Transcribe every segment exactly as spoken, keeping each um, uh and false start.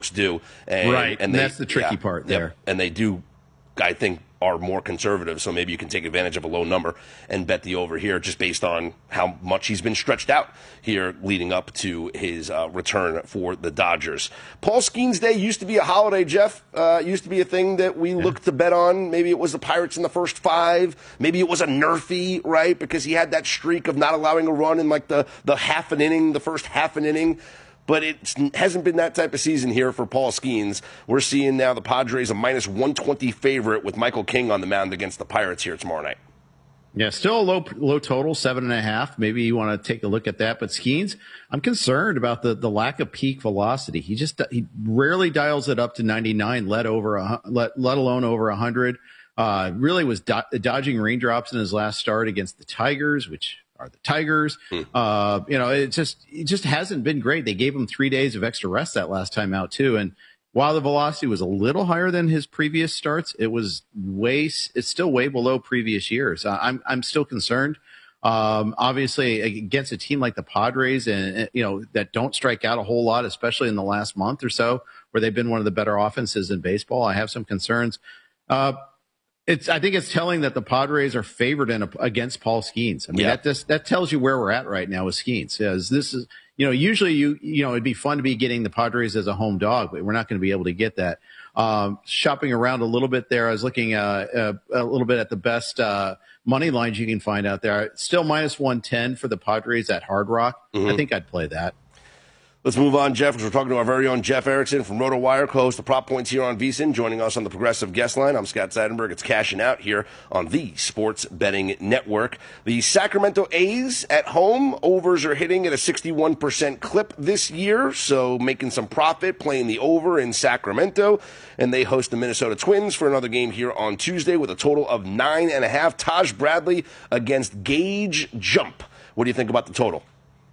do. And, right, and they, that's the tricky yeah, part yep. there. And they do, I think, are more conservative, so maybe you can take advantage of a low number and bet the over here just based on how much he's been stretched out here leading up to his uh, return for the Dodgers. Paul Skeens Day used to be a holiday, Jeff. Uh, used to be a thing that we yeah. looked to bet on. Maybe it was the Pirates in the first five. Maybe it was a Nerfy, right, because he had that streak of not allowing a run in like the, the half an inning, the first half an inning. But it hasn't been that type of season here for Paul Skeens. We're seeing now the Padres a minus one twenty favorite with Michael King on the mound against the Pirates here tomorrow night. Yeah, still a low low total, seven and a half. Maybe you want to take a look at that. But Skeens, I'm concerned about the, the lack of peak velocity. He just he rarely dials it up to ninety-nine, let over a, let let alone over one hundred. Uh, really was do- dodging raindrops in his last start against the Tigers, which are the Tigers. Hmm. Uh, you know, it just it just hasn't been great. They gave him three days of extra rest that last time out too. And while the velocity was a little higher than his previous starts, it was way it's still way below previous years. Uh, I'm I'm still concerned. Um, obviously against a team like the Padres and, you know, that don't strike out a whole lot, especially in the last month or so, where they've been one of the better offenses in baseball. I have some concerns. Uh, It's. I think it's telling that the Padres are favored in a, against Paul Skeens. I mean, yeah. that just that tells you where we're at right now with Skeens. As this is, you know, usually you you know it'd be fun to be getting the Padres as a home dog, but we're not going to be able to get that. Um, shopping around a little bit there, I was looking uh, uh, a little bit at the best uh, money lines you can find out there. Still minus one ten for the Padres at Hard Rock. Mm-hmm. I think I'd play that. Let's move on, Jeff, because we're talking to our very own Jeff Erickson from RotoWire, co-host of Prop Points here on VSiN, joining us on the Progressive Guest Line. I'm Scott Seidenberg. It's Cashing Out here on the Sports Betting Network. The Sacramento A's at home, overs are hitting at a sixty-one percent clip this year, so making some profit, playing the over in Sacramento. And they host the Minnesota Twins for another game here on Tuesday with a total of nine and a half. Taj Bradley against Gage Jump. What do you think about the total?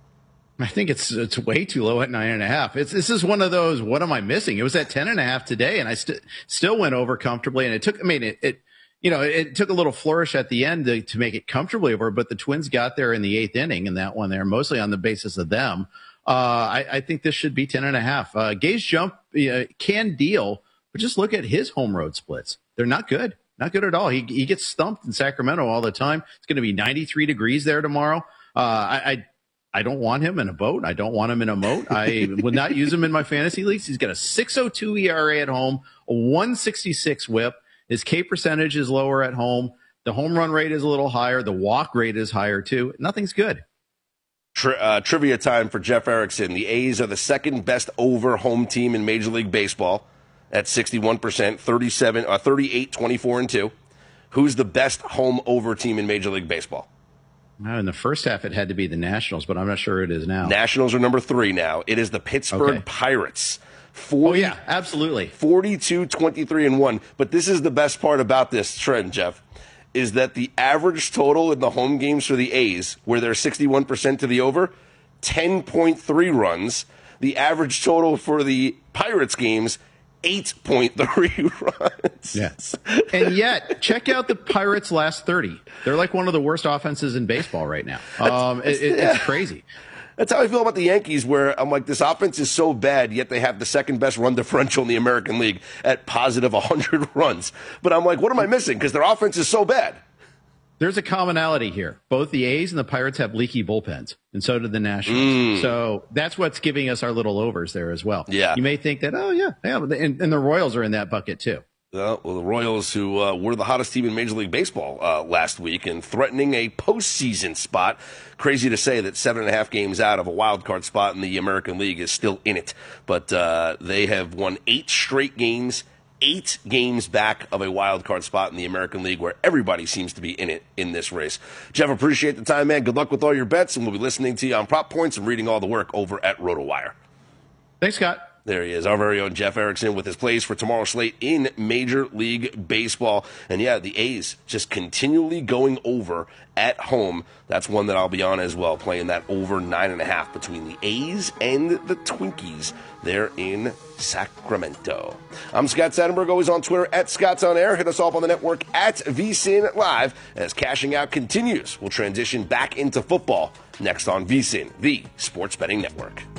I think it's it's way too low at nine and a half. It's this is one of those. What am I missing? It was at ten and a half today, and I st- still went over comfortably. And it took. I mean, it, it you know it took a little flourish at the end to, to make it comfortably over. But the Twins got there in the eighth inning in that one there, mostly on the basis of them. Uh, I, I think this should be ten and a half. Uh, Gage Jump uh, can deal, but just look at his home road splits. They're not good. Not good at all. He he gets stumped in Sacramento all the time. It's going to be ninety-three degrees there tomorrow. Uh, I. I I don't want him in a boat. I don't want him in a moat. I would not use him in my fantasy leagues. He's got a six oh two E R A at home, a one sixty-six whip. His K percentage is lower at home. The home run rate is a little higher. The walk rate is higher, too. Nothing's good. Tri- uh, trivia time for Jeff Erickson. The A's are the second best over home team in Major League Baseball at sixty-one percent, thirty-seven, uh, thirty-eight, twenty-four, and two. Who's the best home over team in Major League Baseball? No, in the first half, it had to be the Nationals, but I'm not sure it is now. Nationals are number three now. It is the Pittsburgh okay. Pirates. forty, oh, yeah, absolutely. forty-two, twenty-three, and one. But this is the best part about this trend, Jeff, is that the average total in the home games for the A's, where they're sixty-one percent to the over, ten point three runs. The average total for the Pirates games, eight point three runs. Yes. And yet, check out the Pirates' last thirty. They're like one of the worst offenses in baseball right now. Um, it, it, it's crazy. That's how I feel about the Yankees, where I'm like, this offense is so bad, yet they have the second best run differential in the American League at positive one hundred runs. But I'm like, what am I missing? Because their offense is so bad. There's a commonality here. Both the A's and the Pirates have leaky bullpens, and so do the Nationals. Mm. So that's what's giving us our little overs there as well. Yeah. You may think that, oh, yeah, yeah and, and the Royals are in that bucket too. Uh, well, the Royals, who uh, were the hottest team in Major League Baseball uh, last week and threatening a postseason spot. Crazy to say that seven and a half games out of a wild card spot in the American League is still in it. But uh, they have won eight straight games. Eight games back of a wild card spot in the American League, where everybody seems to be in it in this race. Jeff, appreciate the time, man. Good luck with all your bets, and we'll be listening to you on Prop Points and reading all the work over at RotoWire. Thanks, Scott. There he is, our very own Jeff Erickson with his plays for tomorrow's slate in Major League Baseball. And yeah, the A's just continually going over at home. That's one that I'll be on as well, playing that over nine and a half between the A's and the Twinkies there in Sacramento. I'm Scott Seidenberg, always on Twitter at Scott's On Air. Hit us off on the network at VSiN Live as Cashing Out continues. We'll transition back into football next on VSiN, the Sports Betting Network.